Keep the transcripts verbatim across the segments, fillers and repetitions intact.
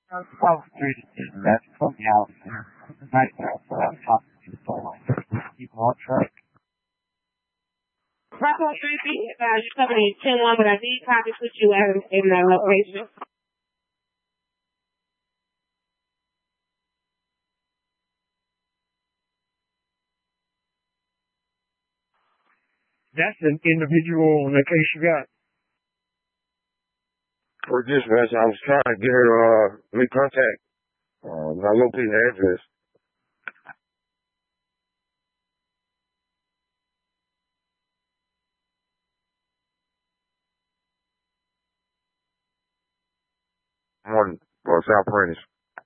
twelve Street is that's from the house. Nice house. I'm talking to the boy. People on track. Bravo three feet, uh, you're coming in ten one, but I need copy put you in, in the location. That's an individual location you got. For dispatch, I was trying to get her uh make contact. Um, I located her address. On uh, South Prentice.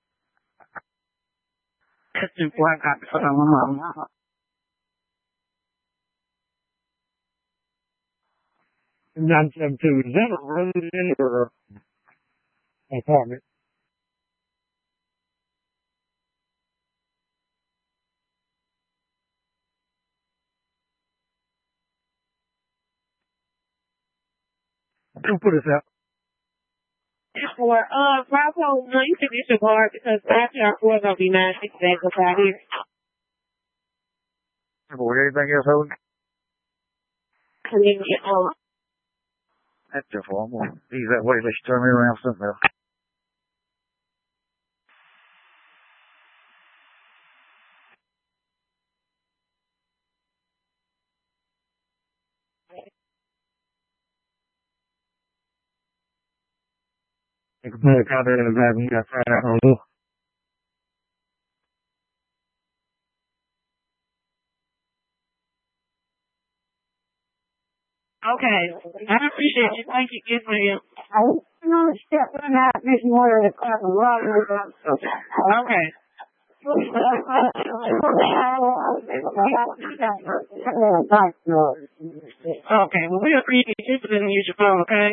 That's the one I got from my mom. nine seven two, is that a resident or an apartment? Who put us out? For, uh, Bravo, no, you should issue card because after our four gonna be nine six days out here. With anything else holding? And then, um, That's your fault. I'm gonna leave that way, let you turn me around something else. You can put a car there in the back and you got to find out on the okay. I appreciate you. Thank you. Yes, ma'am. I'm going to step in out this morning to cut the water. Okay. Okay, well, we appreciate you for letting me use your phone, okay?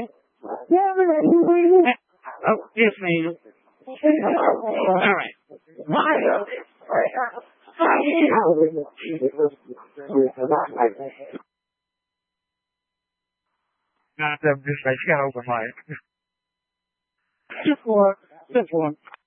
Oh, yes, ma'am. All right. Not them, just like, you got to open my. Just for, just for.